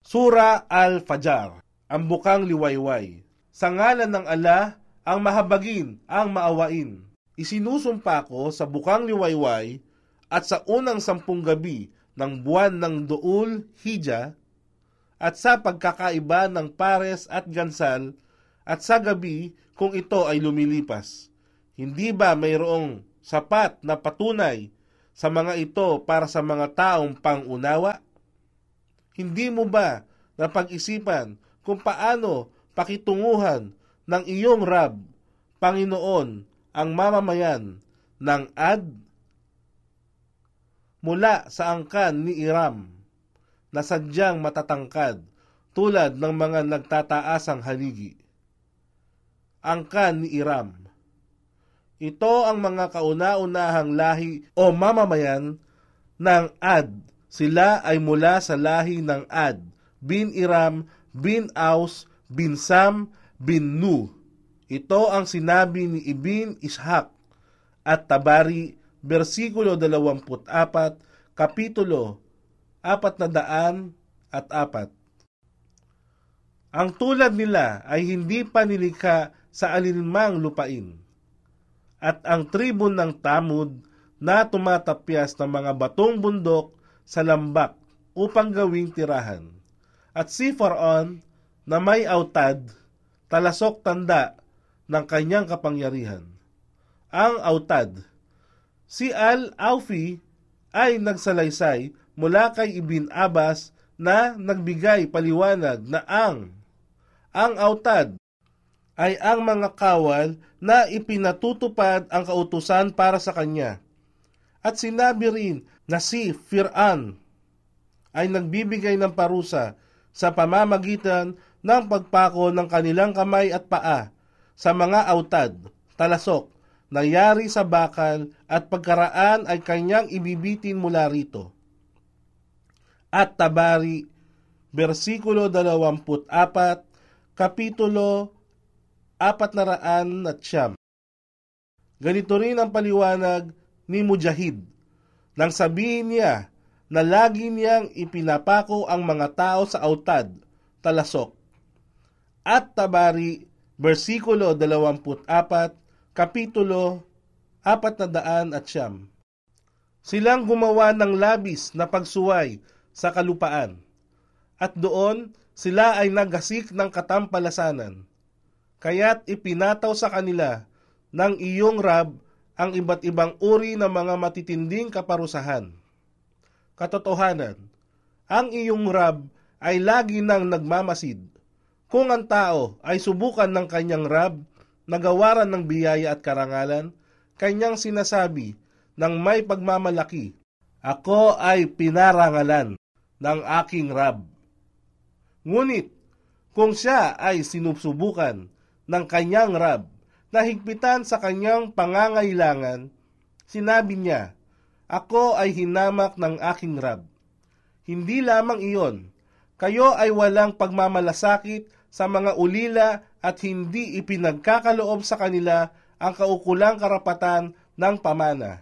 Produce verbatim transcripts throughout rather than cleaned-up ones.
Sura Al-Fajr, ang bukang liwayway. Sa ngalan ng Allah, ang mahabagin, ang maawain. Isinusumpa ko sa bukang liwayway at sa unang sampung gabi ng buwan ng Duul Hijjah at sa pagkakaiba ng pares at gansal at sa gabi kung ito ay lumilipas. Hindi ba mayroong sapat na patunay sa mga ito para sa mga taong pangunawa? Hindi mo ba napag-isipan kung paano pakitunguhan ng iyong Rab, Panginoon, ang mamamayan ng Ad? Mula sa angkan ni Iram, na sadyang matatangkad tulad ng mga nagtataasang haligi. Angkan ni Iram. Ito ang mga kauna-unahang lahi o mamamayan ng Ad. Sila ay mula sa lahi ng Ad, bin Iram, bin Aus, bin Sam, bin Nu. Ito ang sinabi ni Ibn Ishaq at Tabari, versikulo dalawampu't apat, kapitulo apat na daan at apat. Ang tulad nila ay hindi pa nilikha sa alinmang lupain. At ang tribun ng Tamud na tumatapyas ng mga batong bundok sa lambak upang gawing tirahan. At si Faraon na may autad, talasok tanda ng kanyang kapangyarihan. Ang autad, si Al-Aufi ay nagsalaysay mula kay Ibn Abbas na nagbigay paliwanag na ang ang autad ay ang mga kawal na ipinatutupad ang kautusan para sa kanya. At sinabi rin na si Fir'an ay nagbibigay ng parusa sa pamamagitan ng pagpako ng kanilang kamay at paa sa mga autad, talasok, nangyari sa bakal at pagkaraan ay kanyang ibibitin mula rito. At Tabari, versikulo dalawampu't apat, kapitulo apat na raan at siyam. Ganito rin ang paliwanag ni Mujahid nang sabihin niya na lagi niyang ipinapako ang mga tao sa autad, talasok. At Tabari, versikulo dalawampu't apat, kapitulo apat na daan at siyam. Silang gumawa ng labis na pagsuway sa kalupaan, at doon sila ay naggasik ng katampalasanan. Kaya't ipinataw sa kanila ng iyong Rab ang iba't ibang uri ng mga matitinding kaparusahan. Katotohanan, ang iyong Rab ay lagi nang nagmamasid. Kung ang tao ay subukan ng kanyang Rab, nagawaran ng biyaya at karangalan, kanyang sinasabi ng may pagmamalaki, ako ay pinarangalan ng aking Rab. Ngunit, kung siya ay sinusubukan ng kanyang Rab na higpitan sa kanyang pangangailangan, sinabi niya, ako ay hinamak ng aking Rab. Hindi lamang iyon, kayo ay walang pagmamalasakit sa mga ulila at hindi ipinagkakaloob sa kanila ang kaukulang karapatan ng pamana.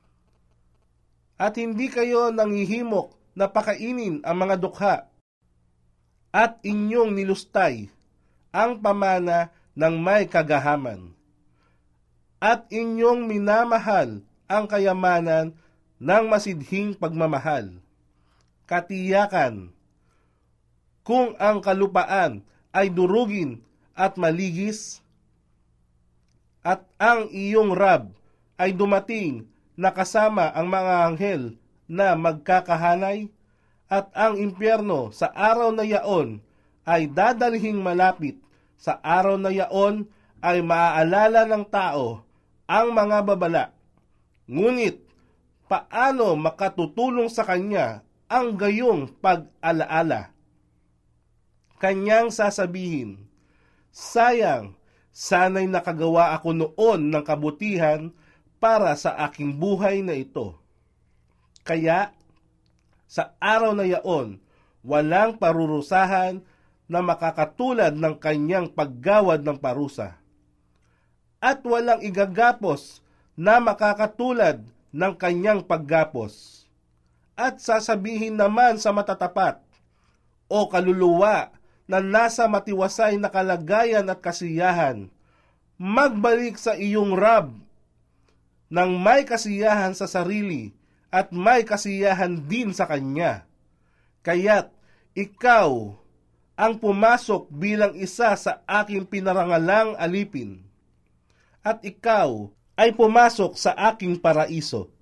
At hindi kayo nangihimok na pakainin ang mga dukha at inyong nilustay ang pamana ng may kagahaman. At inyong minamahal ang kayamanan ng masidhing pagmamahal. Katiyakan, kung ang kalupaan ay durugin at maligis, at ang iyong Rab ay dumating na kasama ang mga anghel na magkakahanay, at ang impyerno sa araw na yaon ay dadalhing malapit, sa araw na yaon ay maaalala ng tao ang mga babala. Ngunit, paano makatutulong sa kanya ang gayong pag-alaala? Kanyang sasabihin, sayang, sana'y nakagawa ako noon ng kabutihan para sa aking buhay na ito. Kaya, sa araw na yaon, walang parurusahan na makakatulad ng kanyang paggawad ng parusa. At walang igagapos na makakatulad ng kanyang paggapos. At sasabihin naman sa matatapat, o kaluluwa na nasa matiwasay na kalagayan at kasiyahan, magbalik sa iyong Rab nang may kasiyahan sa sarili at may kasiyahan din sa Kanya. Kaya't ikaw ang pumasok bilang isa sa aking pinarangalang alipin, at ikaw ay pumasok sa aking paraiso.